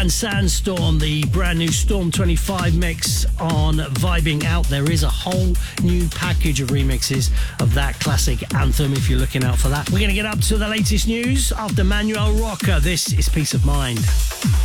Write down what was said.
and Sandstorm, the brand new Storm 25 mix on Vibing Out. There is a whole new package of remixes of that classic anthem if you're looking out for that. We're going to get up to the latest news after Manuel Roca. This is Peace of Mind.